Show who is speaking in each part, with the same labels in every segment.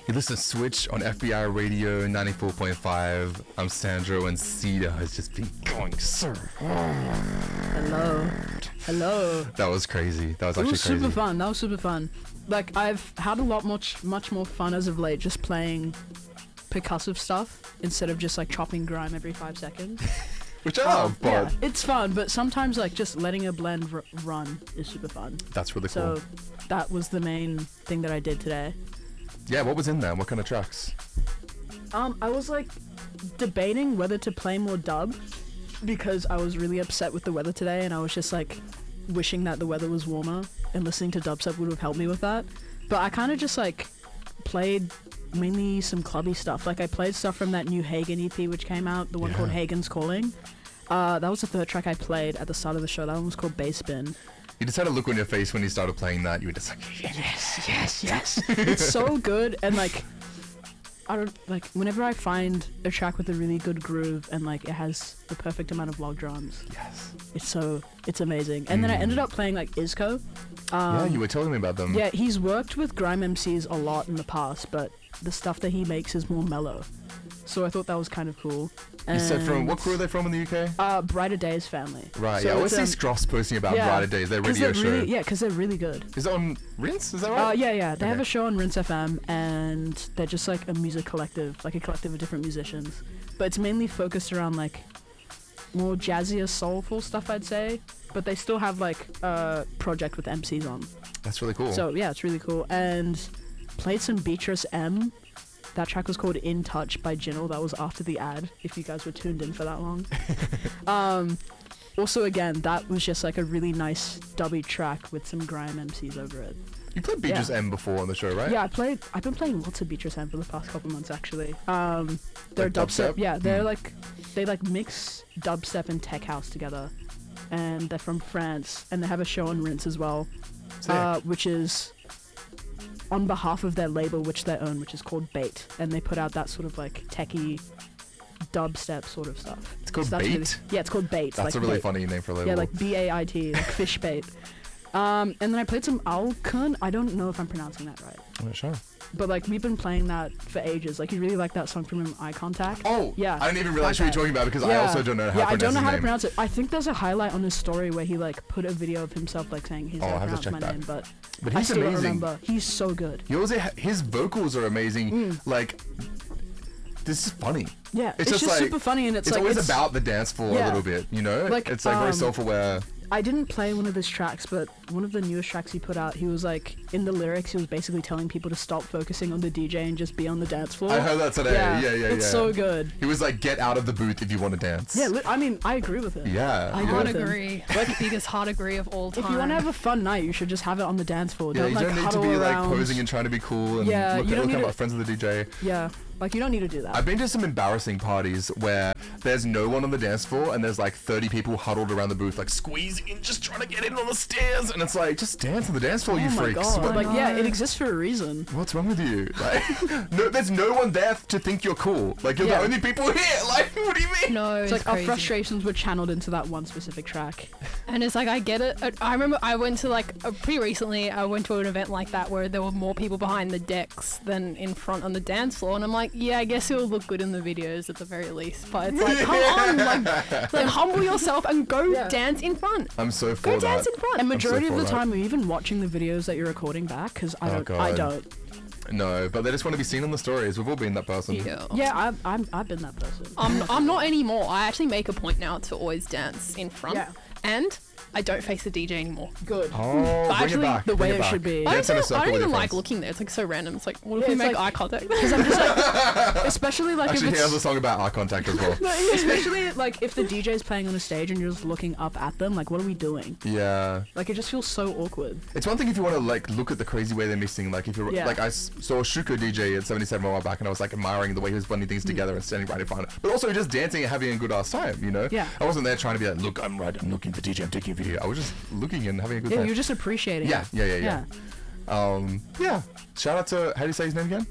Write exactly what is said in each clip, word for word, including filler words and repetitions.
Speaker 1: You listen to Switch on F B I Radio ninety-four point five. I'm Sandro, and Cedar has just been going so
Speaker 2: Hello. Hello.
Speaker 1: That was crazy. That was
Speaker 2: It
Speaker 1: actually
Speaker 2: was
Speaker 1: crazy.
Speaker 2: super fun. That was super fun. Like, I've had a lot much, much more fun as of late just playing percussive stuff instead of just like chopping grime every five seconds.
Speaker 1: Which I
Speaker 2: Um,
Speaker 1: love, but
Speaker 2: yeah, it's fun, but sometimes like just letting a blend r- run is super fun.
Speaker 1: that's really cool.
Speaker 2: So that was the main thing that I did today.
Speaker 1: Yeah, what was in there? What kind of tracks?
Speaker 2: Um, I was like debating whether to play more dub because I was really upset with the weather today, and I was just like wishing that the weather was warmer, and listening to dubstep would have helped me with that. But I kind of just like played mainly some clubby stuff. Like I played stuff from that new Hagen E P which came out, the one
Speaker 1: Yeah.
Speaker 2: called Hagen's Calling. Uh, that was the third track I played at the start of the show. That one was called Bass Spin.
Speaker 1: You just had a look on your face when you started playing that. You were just like,
Speaker 2: Yes, yes, yes. It's so good, and like I don't like whenever I find a track with a really good groove and like it has the perfect amount of log drums.
Speaker 1: yes.
Speaker 2: It's so it's amazing. And then I
Speaker 1: Mm.
Speaker 2: ended up playing like Isco. Um,
Speaker 1: Yeah, you were telling me about them.
Speaker 2: Yeah, he's worked with grime M Cs a lot in the past, but the stuff that he makes is more mellow. So I thought that was kind of cool.
Speaker 1: You said from, what
Speaker 2: And,
Speaker 1: crew are they from in the U K?
Speaker 2: Uh, Brighter Days family.
Speaker 1: Right,
Speaker 2: So
Speaker 1: yeah, I always
Speaker 2: it's,
Speaker 1: see
Speaker 2: um,
Speaker 1: Scroffs posting about
Speaker 2: yeah,
Speaker 1: Brighter Days, their
Speaker 2: 'cause
Speaker 1: radio
Speaker 2: they're
Speaker 1: show.
Speaker 2: really, yeah, because they're really good.
Speaker 1: Is it on Rinse? Is that
Speaker 2: Uh,
Speaker 1: right?
Speaker 2: yeah, yeah. They have
Speaker 1: Okay.
Speaker 2: a show on Rinse F M, and they're just like a music collective, like a collective of different musicians. But it's mainly focused around like more jazzier, soulful stuff, I'd say. But they still have like a project with M Cs on.
Speaker 1: That's really cool.
Speaker 2: So yeah, it's really cool. And played some Beatrice M. That track was called In Touch by Jinnel. That was after the ad, if you guys were tuned in for that long. um, also, again, that was just like a really nice dubby track with some grime M Cs over it.
Speaker 1: you played Beatrice
Speaker 2: yeah.
Speaker 1: M before on the show, right?
Speaker 2: Yeah, I played. I've been playing lots of Beatrice M for the past couple months, actually. Um, they're
Speaker 1: Like
Speaker 2: dubstep.
Speaker 1: dubstep?
Speaker 2: Yeah, they're
Speaker 1: Hmm.
Speaker 2: like they like mix dubstep and tech house together, and they're from France, and they have a show on Rinse as well,
Speaker 1: Sick.
Speaker 2: uh, which is on behalf of their label, which they own, which is called Bait, and they put out that sort of like techie dubstep sort of stuff.
Speaker 1: It's called
Speaker 2: So that's really-
Speaker 1: Bait?
Speaker 2: yeah, it's called Bait.
Speaker 1: That's
Speaker 2: like
Speaker 1: a really
Speaker 2: bait.
Speaker 1: funny name for a label.
Speaker 2: Yeah, like B A I T, like fish bait. Um, and then I played some Alkun. I don't know if I'm pronouncing that right.
Speaker 1: I'm not sure.
Speaker 2: But like we've been playing that for ages. Like you really like that song from him, Eye Contact.
Speaker 1: Oh,
Speaker 2: Yeah,
Speaker 1: I didn't even realize
Speaker 2: that
Speaker 1: what you're
Speaker 2: guy.
Speaker 1: talking about because I
Speaker 2: Yeah.
Speaker 1: also don't know how
Speaker 2: yeah,
Speaker 1: to
Speaker 2: I
Speaker 1: pronounce
Speaker 2: don't know
Speaker 1: his
Speaker 2: how to
Speaker 1: name.
Speaker 2: pronounce it. I think there's a highlight on his story where he like put a video of himself like saying he's
Speaker 1: Oh,
Speaker 2: how
Speaker 1: I'll
Speaker 2: to
Speaker 1: have to
Speaker 2: pronounce my
Speaker 1: check that.
Speaker 2: name, but
Speaker 1: But
Speaker 2: I
Speaker 1: he's
Speaker 2: still don't
Speaker 1: amazing.
Speaker 2: remember. He's so good.
Speaker 1: He also ha- his vocals are amazing.
Speaker 2: Mm.
Speaker 1: Like, this is funny.
Speaker 2: Yeah,
Speaker 1: It's
Speaker 2: it's,
Speaker 1: just
Speaker 2: just
Speaker 1: like-
Speaker 2: super funny, and it's,
Speaker 1: It's,
Speaker 2: like
Speaker 1: always
Speaker 2: it's,
Speaker 1: about the dance floor a
Speaker 2: yeah.
Speaker 1: little bit, you know?
Speaker 2: Like,
Speaker 1: it's like very
Speaker 2: um,
Speaker 1: self-aware.
Speaker 2: I didn't play one of his tracks, but one of the newest tracks he put out, he was like in the lyrics, he was basically telling people to stop focusing on the D J and just be on the dance floor.
Speaker 1: I heard that today. Yeah, yeah, yeah.
Speaker 2: It's so good.
Speaker 1: He was like, get out of the booth if you want to dance.
Speaker 2: Yeah, li- I mean, I agree with it.
Speaker 1: Yeah.
Speaker 2: I
Speaker 1: yeah.
Speaker 3: Hard
Speaker 2: with him.
Speaker 3: agree. Like biggest hard agree of all time.
Speaker 2: If you want to have a fun night, you should just have it on the dance floor.
Speaker 1: Yeah,
Speaker 2: don't
Speaker 1: you
Speaker 2: like
Speaker 1: don't need to
Speaker 2: huddle
Speaker 1: be
Speaker 2: around.
Speaker 1: like posing and trying to be cool and
Speaker 2: Yeah,
Speaker 1: look,
Speaker 2: you
Speaker 1: at,
Speaker 2: don't
Speaker 1: look
Speaker 2: need
Speaker 1: at
Speaker 2: to-
Speaker 1: my friends of the D J.
Speaker 2: Yeah, like you don't need to do that.
Speaker 1: I've been to some embarrassing parties where there's no one on the dance floor and there's like thirty people huddled around the booth, like squeezing in, just trying to get in on the stairs, and it's like, just dance on the dance floor,
Speaker 2: oh
Speaker 1: you
Speaker 2: my
Speaker 1: freaks.
Speaker 2: god!
Speaker 1: What-
Speaker 2: Like, yeah,
Speaker 3: know.
Speaker 2: it exists for a reason.
Speaker 1: What's wrong with you? Like, no, there's no one there to think you're cool. Like, you're
Speaker 2: Yeah.
Speaker 1: the only people here. Like, what do you mean?
Speaker 3: No,
Speaker 2: It's
Speaker 3: it's
Speaker 2: like our
Speaker 3: crazy.
Speaker 2: frustrations were channeled into that one specific track.
Speaker 3: And it's like, I get it. I- I remember I went to like, uh, pretty recently, I went to an event like that where there were more people behind the decks than in front on the dance floor. And I'm like, yeah, I guess it'll look good in the videos at the very least. But it's like, come on, like, like humble yourself and go
Speaker 2: Yeah.
Speaker 3: dance in front.
Speaker 1: I'm so for
Speaker 3: Go
Speaker 1: that.
Speaker 3: dance in front.
Speaker 2: And
Speaker 1: so
Speaker 2: majority of
Speaker 1: for
Speaker 2: the
Speaker 1: that.
Speaker 2: time, are you even watching the videos that you're recording back? Because I
Speaker 1: Oh,
Speaker 2: don't. I
Speaker 1: God.
Speaker 2: don't.
Speaker 1: No, but they just want to be seen on the stories. We've all been that person.
Speaker 3: Yeah.
Speaker 2: Yeah, I've, I'm, I've been that person.
Speaker 3: I'm, I'm not anymore. I actually make a point now to always dance in front.
Speaker 2: Yeah.
Speaker 3: And I don't face the D J anymore.
Speaker 2: Good.
Speaker 1: Oh, bring
Speaker 3: actually,
Speaker 1: it back.
Speaker 2: the
Speaker 1: bring
Speaker 2: way it
Speaker 1: back.
Speaker 2: should be.
Speaker 3: I
Speaker 1: Dance
Speaker 3: don't,
Speaker 1: in a
Speaker 3: feel- I
Speaker 1: circle
Speaker 3: don't
Speaker 1: with
Speaker 3: even
Speaker 1: your
Speaker 3: like
Speaker 1: friends.
Speaker 3: looking there. It's like so random. It's like, what if
Speaker 2: Yeah,
Speaker 3: we
Speaker 2: it's
Speaker 3: make
Speaker 2: like-
Speaker 3: eye contact?
Speaker 2: Because I'm just like, especially like
Speaker 1: Actually,
Speaker 2: if
Speaker 1: he has a
Speaker 2: it's.
Speaker 1: song about eye contact as well.
Speaker 2: No, especially like if the D J's playing on a stage and you're just looking up at them, like what are we doing?
Speaker 1: Yeah.
Speaker 2: Like it just feels so awkward.
Speaker 1: It's one thing if you want to like look at the crazy way they're mixing. Like if you're
Speaker 2: Yeah.
Speaker 1: like I s- saw Shuko D J at seventy-seven a while back, and I was like admiring the way he was blending
Speaker 2: Mm.
Speaker 1: things together and standing right in front. But also just dancing and having a good ass time. You know.
Speaker 2: Yeah.
Speaker 1: I wasn't there trying to be like, look, I'm right, I'm looking at the D J, I'm taking a video. I was just looking and having a good
Speaker 2: Yeah,
Speaker 1: time.
Speaker 2: you're just appreciating
Speaker 1: Yeah,
Speaker 2: it.
Speaker 1: yeah, yeah, yeah. Um, yeah. Shout out to, how do you say his name again?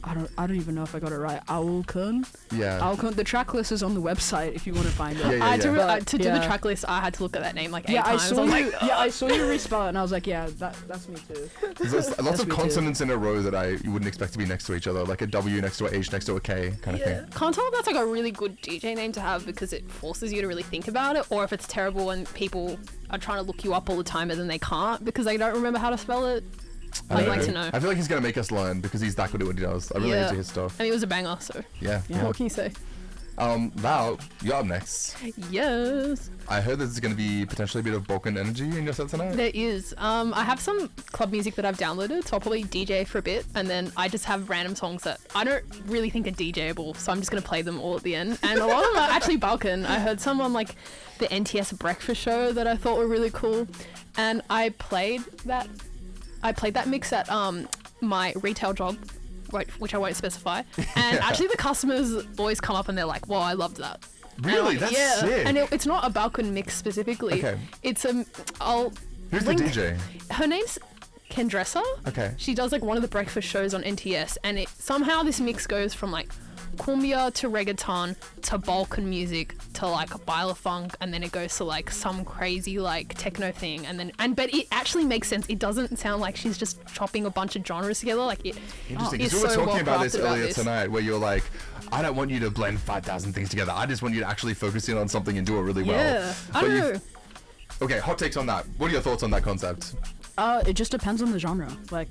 Speaker 2: I don't I don't even know if I got it right. Owl Kun.
Speaker 1: Yeah.
Speaker 2: Owl Kun. The track list is on the website if you want to find it.
Speaker 1: Yeah, yeah,
Speaker 3: I had to,
Speaker 1: yeah.
Speaker 3: re- uh,
Speaker 2: But,
Speaker 3: to do
Speaker 2: yeah.
Speaker 3: the track list. I had to look at that name like eight
Speaker 2: Yeah, I
Speaker 3: times.
Speaker 2: saw
Speaker 3: was
Speaker 2: you.
Speaker 3: like,
Speaker 2: yeah, I saw you respell it, and I was like, yeah, that that's me too.
Speaker 1: There's lots
Speaker 2: That's
Speaker 1: of
Speaker 2: me too.
Speaker 1: consonants in a row that I you wouldn't expect to be next to each other, like a W next to a H next to a K kind of
Speaker 3: yeah.
Speaker 1: thing.
Speaker 3: Can't tell if that's like a really good D J name to have because it forces you to really think about it, or if it's terrible and people are trying to look you up all the time and then they can't because they don't remember how to spell it.
Speaker 1: I
Speaker 3: I'd
Speaker 1: don't
Speaker 3: like
Speaker 1: know.
Speaker 3: to know.
Speaker 1: I feel like he's gonna make us learn because he's that good at what he does. I really
Speaker 3: Yeah.
Speaker 1: into his stuff.
Speaker 3: And it was a banger, so
Speaker 1: Yeah.
Speaker 2: Yeah.
Speaker 3: what can you say?
Speaker 1: Um, Val, you're up next.
Speaker 3: Yes,
Speaker 1: I heard there's gonna be potentially a bit of Balkan energy in your set tonight.
Speaker 3: there is. Um, I have some club music that I've downloaded, so I'll probably D J for a bit, and then I just have random songs that I don't really think are DJable, so I'm just gonna play them all at the end. And a lot of them are actually Balkan. I heard some on like the N T S breakfast show that I thought were really cool, and I played that. I played that mix at um my retail job, right, which I won't specify. And
Speaker 1: Yeah.
Speaker 3: actually, the customers always come up and they're like, "Wow, I loved that." And I'm
Speaker 1: Really?
Speaker 3: like,
Speaker 1: That's
Speaker 3: yeah.
Speaker 1: sick.
Speaker 3: And it, it's not a Balkan mix specifically.
Speaker 1: Okay.
Speaker 3: It's a. I'll.
Speaker 1: Who's
Speaker 3: link-
Speaker 1: the D J?
Speaker 3: Her name's Kendressa.
Speaker 1: Okay.
Speaker 3: She does like one of the breakfast shows on N T S, and it somehow this mix goes from like cumbia to reggaeton to Balkan music to like baila funk, and then it goes to like some crazy like techno thing, and then and but it actually makes sense. It doesn't sound like she's just chopping a bunch of genres together. Like it.
Speaker 1: Interesting.
Speaker 3: it's
Speaker 1: Because we were
Speaker 3: so
Speaker 1: talking
Speaker 3: well
Speaker 1: about this
Speaker 3: crafted about
Speaker 1: earlier
Speaker 3: this.
Speaker 1: tonight, where you're like, I don't want you to blend five thousand things together. I just want you to actually focus in on something and do it really well.
Speaker 3: Yeah, I
Speaker 1: But
Speaker 3: don't
Speaker 1: you've-
Speaker 3: know.
Speaker 1: Okay, hot takes on that. What are your thoughts on that concept?
Speaker 2: Uh, it just depends on the genre. Like,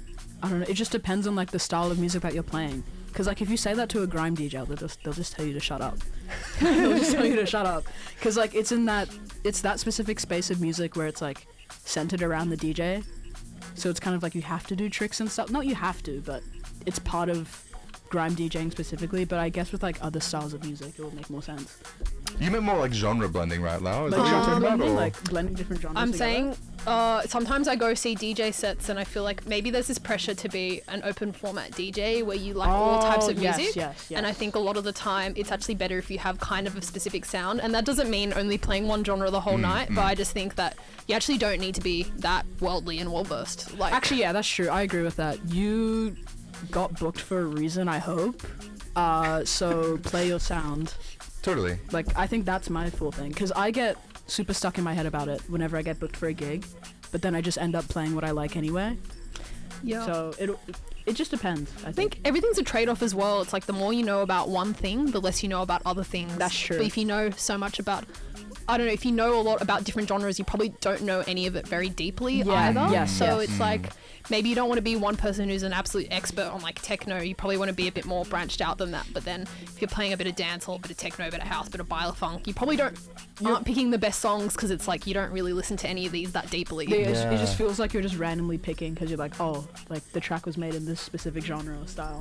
Speaker 2: I don't know. It just depends on like the style of music that you're playing. Cause like if you say that to a grime D J, they'll just they'll just tell you to shut up. They'll just tell you to shut up. Cause like it's in that it's that specific space of music where it's like centered around the D J. So it's kind of like you have to do tricks and stuff. Not you have to, but it's part of grime DJing specifically. But I guess with like other styles of music, it would make more sense.
Speaker 1: You meant more like genre blending, right, Lau? Is that
Speaker 2: Like,
Speaker 1: what you're talking
Speaker 2: blending,
Speaker 1: about? Or?
Speaker 2: like blending different genres.
Speaker 3: I'm
Speaker 2: together.
Speaker 3: saying uh, sometimes I go see D J sets and I feel like maybe there's this pressure to be an open format D J where you like all types
Speaker 2: Oh,
Speaker 3: of
Speaker 2: yes,
Speaker 3: music.
Speaker 2: yes,
Speaker 3: And I
Speaker 2: yes.
Speaker 3: think a lot of the time it's actually better if you have kind of a specific sound. And that doesn't mean only playing one genre the whole night, but I just think that you actually don't need to be that worldly and well versed. Like
Speaker 2: Actually, yeah, that's true. I agree with that. You got booked for a reason, I hope. Uh, so play your sound.
Speaker 1: Totally.
Speaker 2: Like, I think that's my full thing. Because I get super stuck in my head about it whenever I get booked for a gig. But then I just end up playing what I like anyway.
Speaker 3: yeah.
Speaker 2: So it it just depends, I
Speaker 3: I
Speaker 2: think.
Speaker 3: think everything's a trade-off as well. It's like the more you know about one thing, the less you know about other things.
Speaker 2: That's true.
Speaker 3: But if you know so much about, I don't know, if you know a lot about different genres, you probably don't know any of it very deeply
Speaker 2: Yeah,
Speaker 3: either.
Speaker 2: yes,
Speaker 3: so
Speaker 2: yes.
Speaker 3: it's like maybe you don't want to be one person who's an absolute expert on like techno. You probably want to be a bit more branched out than that. But then if you're playing a bit of dancehall, a bit of techno, a bit of house, a bit of baila funk, you probably don't aren't picking the best songs because it's like you don't really listen to any of these that deeply.
Speaker 2: It, just- it
Speaker 1: Yeah.
Speaker 2: just feels like you're just randomly picking because you're like, oh, like the track was made in this specific genre or style.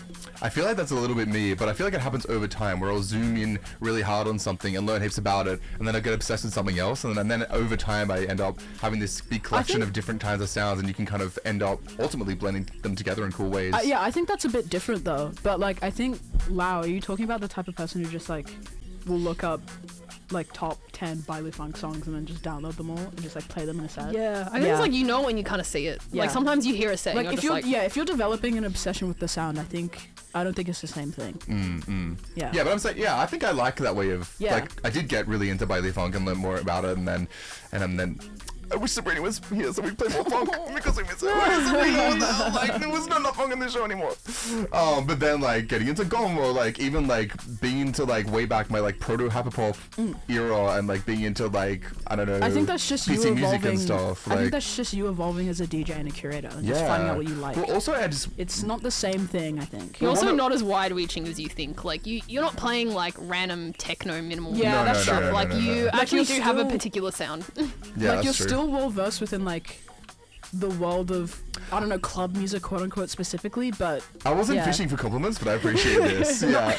Speaker 1: I feel like that's a little bit me, but I feel like it happens over time where I'll zoom in really hard on something and learn heaps about it, and then I get obsessed with something else, and then, and then over time I end up having this big collection
Speaker 2: think-
Speaker 1: of different kinds of sounds, and you can kind of end up ultimately blending them together in cool ways.
Speaker 2: Uh, yeah, I think that's a bit different though. But like, I think, Lau, are you talking about the type of person who just like will look up like top ten baile funk songs and then just download them all and just like play them in a set?
Speaker 3: Yeah, I think
Speaker 2: Yeah.
Speaker 3: it's like you know when you kind of see it.
Speaker 2: Yeah.
Speaker 3: Like sometimes you hear a set,
Speaker 2: Like
Speaker 3: and
Speaker 2: if
Speaker 3: you're
Speaker 2: you're
Speaker 3: just like,
Speaker 2: yeah, if you're developing an obsession with the sound, I think I don't think it's the same thing.
Speaker 1: Mm, mm.
Speaker 2: Yeah.
Speaker 1: Yeah, but I'm saying, yeah, I think I like that way of,
Speaker 2: Yeah.
Speaker 1: like, I did get really into baile funk and learn more about it, and then, and then, I wish Sabrina was here so we play more funk because we miss her. Where's Sabrina? Was, like, there was not enough funk in the show anymore. Um, but then, like, getting into Gomo, like, even, like, being into, like, way back my, like, proto-hyperpop era, and, like, being into, like, I don't know,
Speaker 2: Mm. I think that's just
Speaker 1: P C
Speaker 2: you
Speaker 1: music
Speaker 2: evolving.
Speaker 1: and stuff.
Speaker 2: I
Speaker 1: Like,
Speaker 2: think that's just you evolving as a D J and a curator and just
Speaker 1: yeah.
Speaker 2: finding out what you like.
Speaker 1: Well, also, I just,
Speaker 2: It's not the same thing, I think.
Speaker 3: You're
Speaker 1: Well,
Speaker 3: also
Speaker 1: one of-
Speaker 3: not as wide-reaching as you think. Like you, you're not playing like random techno minimal
Speaker 2: Yeah,
Speaker 1: No,
Speaker 2: that's
Speaker 1: no, no,
Speaker 2: true.
Speaker 1: no, no,
Speaker 3: like
Speaker 1: no,
Speaker 3: you
Speaker 1: no.
Speaker 2: Like,
Speaker 3: actually
Speaker 2: you're
Speaker 3: do have a
Speaker 2: still-
Speaker 3: particular sound.
Speaker 1: yeah,
Speaker 2: like
Speaker 1: that's
Speaker 2: you're
Speaker 1: true.
Speaker 2: still well versed within like the world of I don't know club music, quote unquote, specifically, but
Speaker 1: I wasn't
Speaker 2: yeah.
Speaker 1: fishing for compliments, but I appreciate this. Yeah.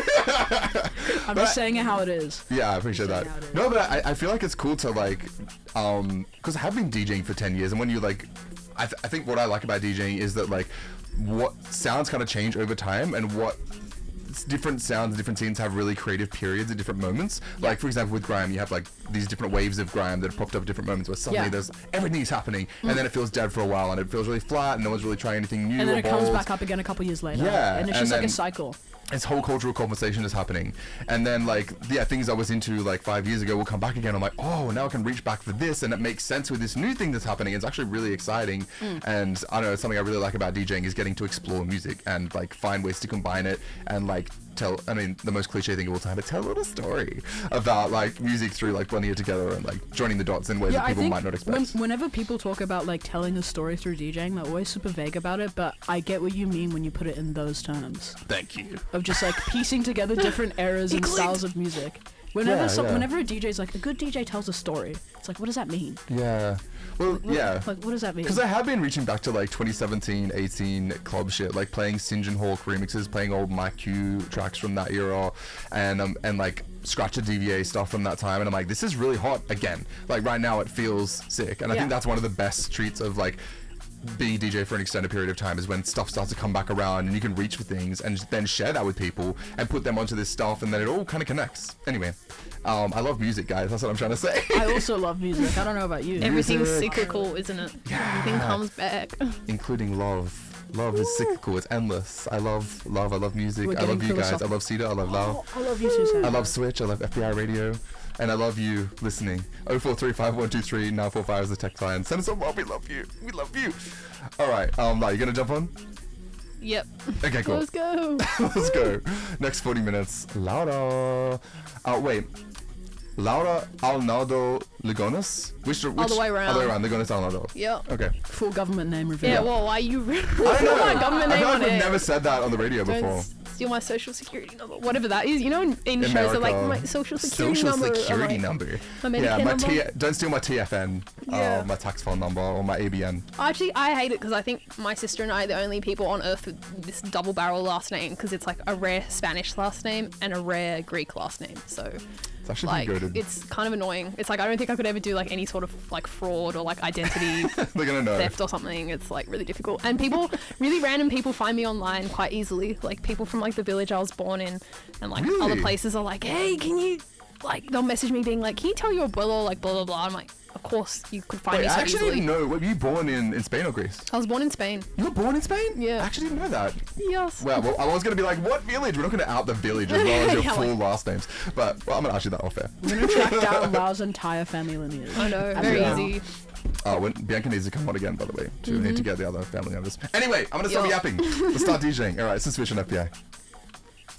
Speaker 2: I'm
Speaker 1: But
Speaker 2: just
Speaker 1: I-
Speaker 2: saying it how it is.
Speaker 1: Yeah, I appreciate
Speaker 2: Saying
Speaker 1: that.
Speaker 2: how it is.
Speaker 1: No, but I, I feel like it's cool to like, um, because I have been DJing for ten years, and when you like, I, th- I think what I like about DJing is that like, what sounds kind of change over time, and what s- different sounds, different scenes have really creative periods at different moments. Like for example, with grime, you have like these different waves of grime that have popped up at different moments where suddenly
Speaker 2: Yeah.
Speaker 1: there's everything's happening, and then it feels dead for a while, and it feels really flat, and no one's really trying anything new.
Speaker 2: And then
Speaker 1: or
Speaker 2: it comes
Speaker 1: bold.
Speaker 2: back up again a couple years later.
Speaker 1: Yeah,
Speaker 2: And it's
Speaker 1: and
Speaker 2: just like a
Speaker 1: then-
Speaker 2: cycle.
Speaker 1: This whole cultural conversation is happening, and then like yeah, things I was into like five years ago will come back again. I'm like, oh, now I can reach back for this, and it makes sense with this new thing that's happening. It's actually really exciting, and I don't know, something I really like about DJing is getting to explore music and like find ways to combine it and like tell. I mean, the most cliche thing of all time, but tell a little story about like music through like blending it together and like joining the dots in ways
Speaker 2: Yeah,
Speaker 1: that
Speaker 2: I
Speaker 1: people
Speaker 2: think
Speaker 1: might not
Speaker 2: when,
Speaker 1: expect.
Speaker 2: whenever people talk about like telling a story through DJing, they're always super vague about it. But I get what you mean when you put it in those terms
Speaker 1: Thank you.
Speaker 2: of just like piecing together different eras and styles of music. Whenever
Speaker 1: Yeah,
Speaker 2: some,
Speaker 1: yeah.
Speaker 2: whenever a DJ's like a good D J tells a story, it's like what does that mean?
Speaker 1: Yeah. Well,
Speaker 2: What-
Speaker 1: yeah.
Speaker 2: Like what does that mean?
Speaker 1: Because I have been reaching back to like twenty seventeen, eighteen club shit, like playing Singe and Hawk remixes, playing old Mike Q tracks from that era, and um, and like Scratcher D V A stuff from that time, and I'm like, this is really hot again. Like right now, it feels sick, and I
Speaker 2: Yeah.
Speaker 1: think that's one of the best treats of like being a D J for an extended period of time is when stuff starts to come back around and you can reach for things and then share that with people and put them onto this stuff, and then it all kind of connects. Anyway, um, I love music, guys. That's what I'm trying to say.
Speaker 2: I also love music. I don't know about you.
Speaker 3: Everything's
Speaker 1: Music.
Speaker 3: cyclical, isn't it? Everything comes back.
Speaker 1: Including love. Love is cyclical. It's endless. I love love. I love music.
Speaker 2: We're
Speaker 1: I love
Speaker 2: getting
Speaker 1: you guys. I
Speaker 2: philosophical.
Speaker 1: love Cedar. I love Lau.
Speaker 2: Oh, I love you too, Sam.
Speaker 1: I love Switch. I love F B I Radio. And I love you listening. oh four three five one two three nine four five is the text line. Send us a love. We love you. We love you. All right. Um, Lau, you gonna jump on?
Speaker 3: Yep.
Speaker 1: Okay, cool.
Speaker 3: Let's go.
Speaker 1: Let's go. Next forty minutes. Laura. Oh wait. Laura Alnaldo Ligonis? Which, which
Speaker 3: Other way around.
Speaker 1: Other way around. Ligonis Alnaldo.
Speaker 3: Yep.
Speaker 1: Okay.
Speaker 2: Full government name reveal.
Speaker 3: Yeah, well, why you
Speaker 1: I don't know.
Speaker 3: my government
Speaker 1: I
Speaker 3: name
Speaker 1: feel like
Speaker 3: on
Speaker 1: we've
Speaker 3: it?
Speaker 1: never said that on the radio
Speaker 3: Don't
Speaker 1: before.
Speaker 3: s- steal my social security number, whatever that is. You know, in, in shows, they're like
Speaker 1: America.
Speaker 3: my social security
Speaker 1: Social
Speaker 3: number. I'm
Speaker 1: security
Speaker 3: like,
Speaker 1: number.
Speaker 3: my
Speaker 1: Yeah,
Speaker 3: Medicare
Speaker 1: my
Speaker 3: number.
Speaker 1: T. Don't steal my T F N,
Speaker 3: Yeah.
Speaker 1: uh, my tax file number, or my A B N.
Speaker 3: Actually, I hate it because I think my sister and I are the only people on earth with this double barrel last name because it's like a rare Spanish last name and a rare Greek last name. So,
Speaker 1: It's actually
Speaker 3: like,
Speaker 1: pretty goated.
Speaker 3: it's kind of annoying. It's like I don't think I could ever do like any sort of like fraud or like identity
Speaker 1: They're gonna know.
Speaker 3: theft or something. It's like really difficult. And people, really random people find me online quite easily. Like people from like the village I was born in and like
Speaker 1: Really?
Speaker 3: other places are like, hey, can you, like, they'll message me being like, can you tell your abuelo, like, blah, blah, blah. I'm like, of course you could find
Speaker 1: Wait,
Speaker 3: me
Speaker 1: I
Speaker 3: so
Speaker 1: actually
Speaker 3: easily.
Speaker 1: didn't know. Were you born in, in Spain or Greece?
Speaker 3: I was born in Spain.
Speaker 1: You were born in Spain?
Speaker 3: Yeah.
Speaker 1: I actually didn't know that.
Speaker 3: Yes.
Speaker 1: Well, well, I was gonna be like, what village? We're not gonna out the village as well as your
Speaker 3: Yeah,
Speaker 1: full
Speaker 3: like-
Speaker 1: last names. But well, I'm gonna ask you that off air.
Speaker 2: I'm gonna track down Lau's entire family lineage.
Speaker 3: I know, very
Speaker 1: Yeah.
Speaker 3: easy.
Speaker 1: Oh, when Bianca needs to come on again, by the way. To need to get the other family members. Anyway, I'm gonna stop
Speaker 3: Yo.
Speaker 1: yapping. Let's start DJing. All right, this is Switch on F B I.